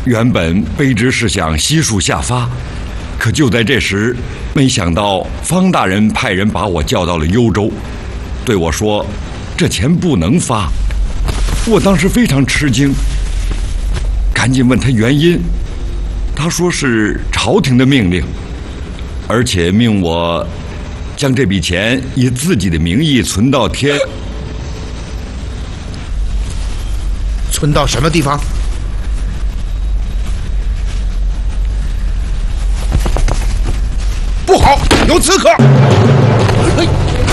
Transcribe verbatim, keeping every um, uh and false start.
原本卑职是想悉数下发，可就在这时，没想到方大人派人把我叫到了幽州，对我说：“这钱不能发。”我当时非常吃惊，赶紧问他原因。他说是朝廷的命令，而且命我将这笔钱以自己的名义存到天。 存到什么地方？不好，有刺客！嘿。